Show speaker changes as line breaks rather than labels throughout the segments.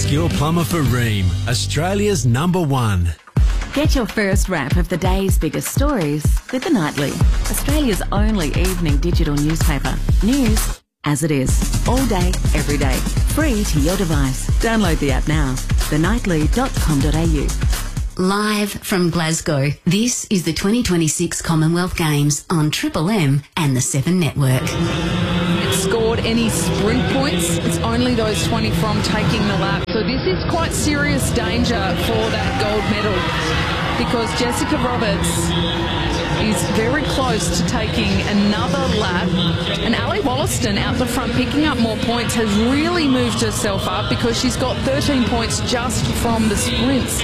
skill plumber for Ream, Australia's #1.
Get your first wrap of the day's biggest stories with The Nightly, Australia's only evening digital newspaper. News as it is, all day, every day, free to your device. Download the app now, thenightly.com.au.
Live from Glasgow, this is the 2026 Commonwealth Games on Triple M and the 7 Network.
Scored any sprint points. It's only those 20 from taking the lap. So this is quite serious danger for that gold medal because Jessica Roberts is very close to taking another lap. And Ali Wollaston out the front picking up more points has really moved herself up because she's got 13 points just from the sprints.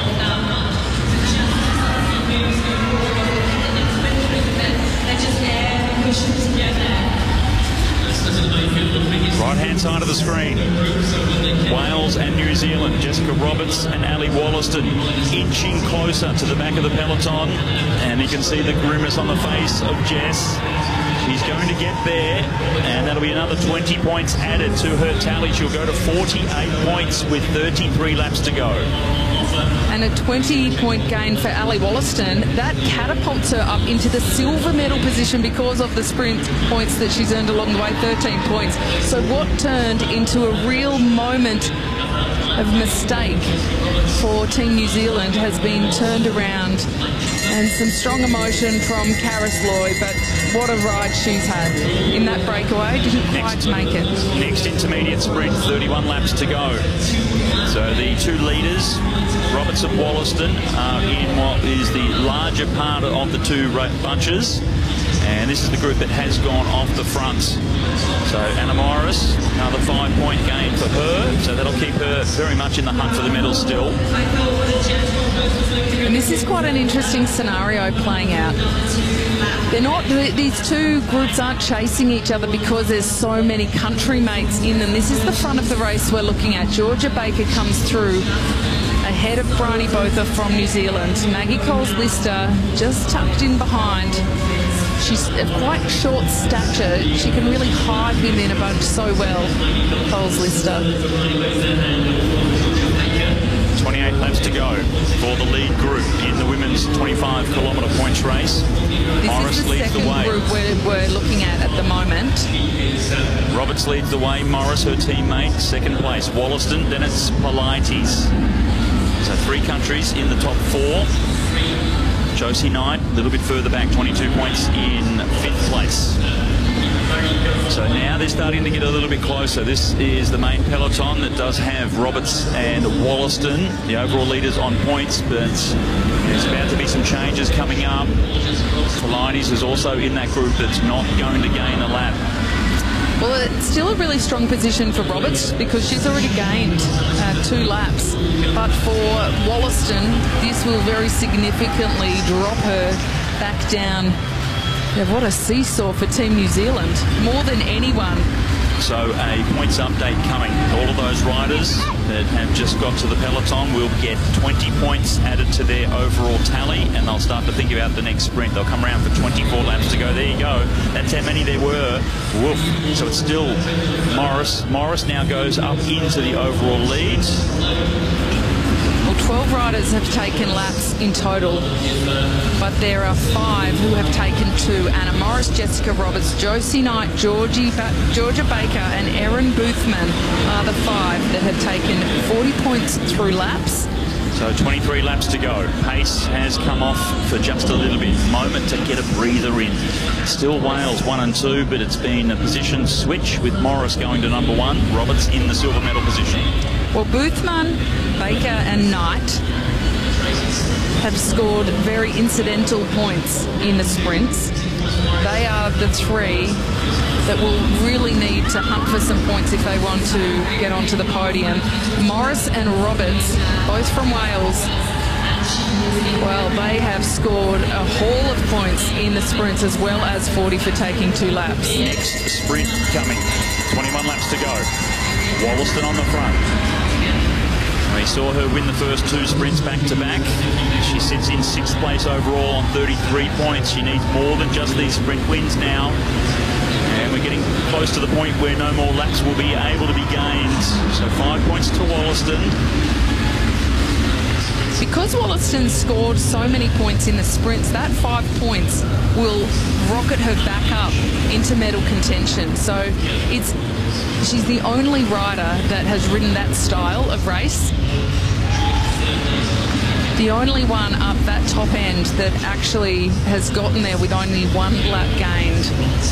Right-hand side of the screen, Wales and New Zealand. Jessica Roberts and Ali Wollaston inching closer to the back of the peloton, and you can see the grimace on the face of Jess. She's going to get there, and that'll be another 20 points added to her tally. She'll go to 48 points with 33 laps to go.
And a 20-point gain for Ali Wollaston. That catapults her up into the silver medal position because of the sprint points that she's earned along the way, 13 points. So what turned into a real moment of mistake for Team New Zealand has been turned around, and some strong emotion from Karis Loy, but what a ride she's had in that breakaway. Didn't quite make it.
Next intermediate sprint, 31 laps to go. So the two leaders, Roberts and Wollaston, are in what is the larger part of the two bunches. And this is the group that has gone off the front. So Anna Morris, another 5-point gain for her. So that'll keep her very much in the hunt for the medal still.
And this is quite an interesting scenario playing out. They're not, these two groups aren't chasing each other because there's so many country mates in them. This is the front of the race we're looking at. Georgia Baker comes through ahead of Bryony Botha from New Zealand. Maggie Coles-Lister just tucked in behind. She's of quite short stature. She can really hide within a bunch so well, Coles-Lister.
28 laps to go for the lead group in the women's 25-kilometre points race. Morris leads the way.
Group we're looking at the moment.
Roberts leads the way. Morris, her teammate, second place. Wollaston, then it's Pilates. So 3 countries in the top 4. Josie Knight, a little bit further back, 22 points in 5th place. So now they're starting to get a little bit closer. This is the main peloton that does have Roberts and Wollaston, the overall leaders, on points, but there's about to be some changes coming up. Pilates is also in that group that's not going to gain a lap.
Well, it's still a really strong position for Roberts because she's already gained 2 laps. But for Wollaston, this will very significantly drop her back down. Yeah, what a seesaw for Team New Zealand, more than anyone.
So a points update coming. All of those riders that have just got to the peloton will get 20 points added to their overall tally, and they'll start to think about the next sprint. They'll come around for 24 laps to go. There you go. That's how many there were. Woof. So it's still Morris. Morris now goes up into the overall lead.
Well, 12 riders have taken laps in total, but there are 5 who have taken 2. Anna Morris, Jessica Roberts, Josie Knight, Georgia Baker and Erin Boothman are the 5 that have taken 40 points through laps.
So 23 laps to go. Pace has come off for just a little bit. Moment to get a breather in. Still Wales 1 and 2, but it's been a position switch with Morris going to number 1. Roberts in the silver medal position.
Well, Boothman, Baker and Knight have scored very incidental points in the sprints. They are the 3 that will really need to hunt for some points if they want to get onto the podium. Morris and Roberts, both from Wales, well, they have scored a haul of points in the sprints as well as 40 for taking 2 laps.
Next sprint coming. 21 laps to go. Wollaston on the front. We saw her win the first 2 sprints back-to-back. She sits in 6th place overall on 33 points. She needs more than just these sprint wins now. And we're getting close to the point where no more laps will be able to be gained. So 5 points to to Wollaston.
Because Wollaston scored so many points in the sprints, that 5 points will rocket her back up into medal contention. So she's the only rider that has ridden that style of race. The only one up that top end that actually has gotten there with only 1 lap gained.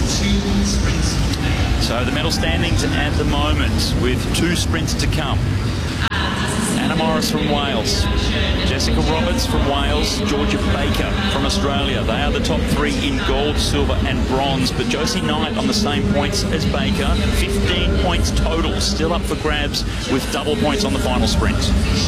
So the medal standings at the moment with 2 sprints to come. Anna Morris from Wales, Jessica Roberts from Wales, Georgia Baker from Australia. They are the top 3 in gold, silver and bronze. But Josie Knight on the same points as Baker. 15 points total, still up for grabs with double points on the final sprint.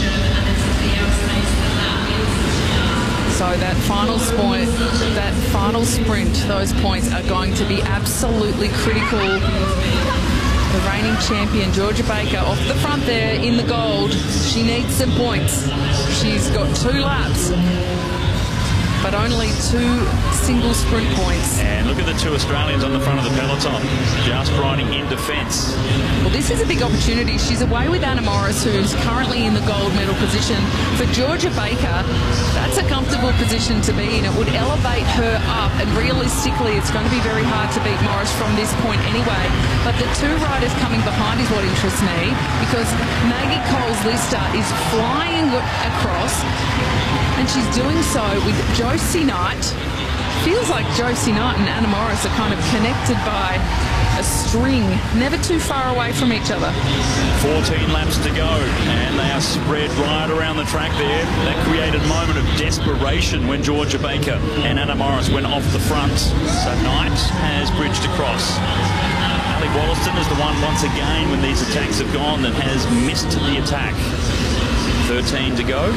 So that final sprint, those points are going to be absolutely critical. The reigning champion, Georgia Baker, off the front there in the gold. She needs some points. She's got 2 laps, but only 2 single sprint points.
And look at the 2 Australians on the front of the peloton, just riding in defence.
Well, this is a big opportunity. She's away with Anna Morris, who's currently in the gold medal position. For Georgia Baker, that's a comfortable position to be in. It would elevate her up, and realistically, it's going to be very hard to beat Morris from this point anyway. But the 2 riders coming behind is what interests me, because Maggie Coles-Lister is flying across, and she's doing so with Josie Knight. Feels like Josie Knight and Anna Morris are kind of connected by a string, never too far away from each other.
14 laps to go, and they are spread right around the track there. That created a moment of desperation when Georgia Baker and Anna Morris went off the front. So Knight has bridged across. Ali Wollaston is the one once again when these attacks have gone that has missed the attack. 13 to go.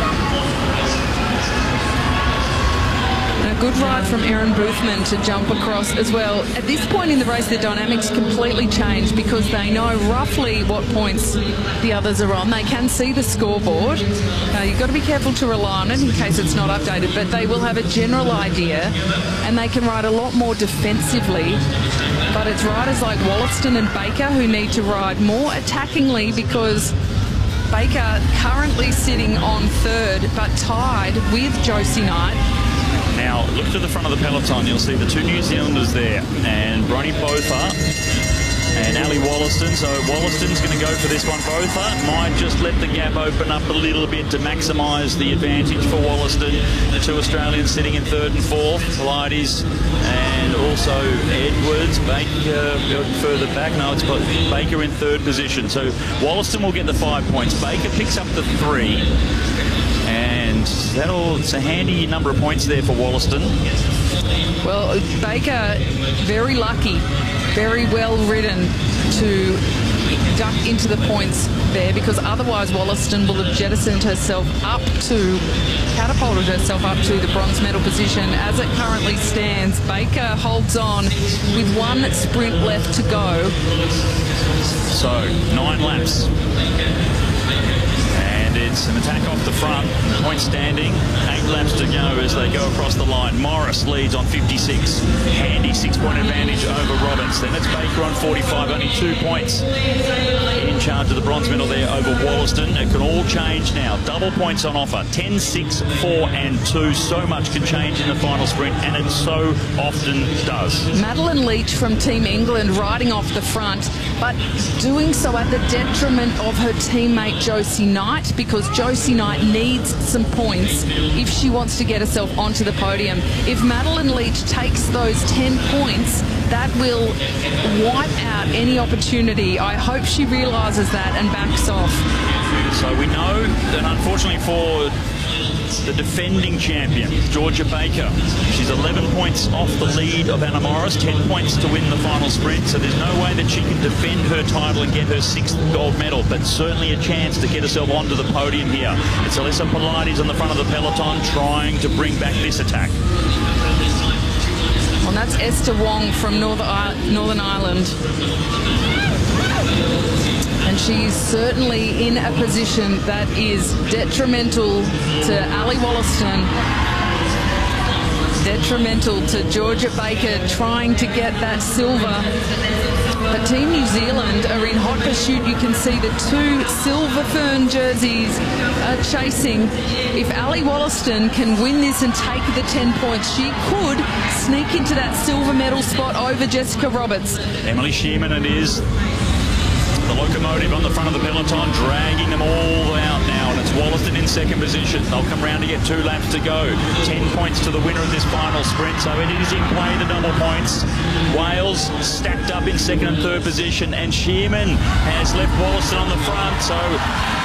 And a good ride from Erin Boothman to jump across as well. At this point in the race, the dynamics completely change because they know roughly what points the others are on. They can see the scoreboard. You've got to be careful to rely on it in case it's not updated, but they will have a general idea and they can ride a lot more defensively. But it's riders like Wollaston and Baker who need to ride more attackingly, because Baker currently sitting on 3rd but tied with Josie Knight.
Now, look to the front of the peloton. You'll see the 2 New Zealanders there, and Bronnie Botha and Ali Wollaston. So Wollaston's going to go for this one. Botha might just let the gap open up a little bit to maximise the advantage for Wollaston. The 2 Australians sitting in 3rd and 4th, Pilates and also Edwards. Baker further back. No, it's Baker in 3rd position. So Wollaston will get the 5 points. Baker picks up the 3. And it's a handy number of points there for Wollaston.
Well, Baker, very lucky, very well ridden to duck into the points there, because otherwise Wollaston will have jettisoned herself up to, catapulted herself up to the bronze medal position. As it currently stands, Baker holds on with 1 sprint left to go.
So, 9 laps. It's an attack off the front, point standing, 8 laps to go as they go across the line. Morris leads on 56, handy 6-point advantage over Roberts. Then it's Baker on 45, only 2 points in charge of the bronze medal there over Wollaston. It can all change now, double points on offer, 10, 6, 4 and 2. So much can change in the final sprint, and it so often does.
Madeline Leach from Team England riding off the front, but doing so at the detriment of her teammate Josie Knight, because Josie Knight needs some points if she wants to get herself onto the podium. If Madeline Leach takes those 10 points, that will wipe out any opportunity. I hope she realises that and backs off.
So we know that unfortunately for the defending champion, Georgia Baker, she's 11 points off the lead of Anna Morris, 10 points to win the final sprint, so there's no way that she can defend her title and get her 6th gold medal, but certainly a chance to get herself onto the podium here. It's Alyssa Pilates on the front of the peloton trying to bring back this attack.
Well, that's Esther Wong from Northern Ireland. And she's certainly in a position that is detrimental to Ali Wollaston, detrimental to Georgia Baker trying to get that silver. But Team New Zealand are in hot pursuit. You can see the two silver fern jerseys chasing. If Ali Wollaston can win this and take the 10 points, she could sneak into that silver medal spot over Jessica Roberts.
Emily Shearman, it is. The locomotive on the front of the peloton, dragging them all out now, and it's Wollaston in second position. They'll come round to get 2 laps to go. 10 points to the winner of this final sprint, so it is in play, the double points. Wales stacked up in second and third position, and Shearman has left Wollaston on the front, so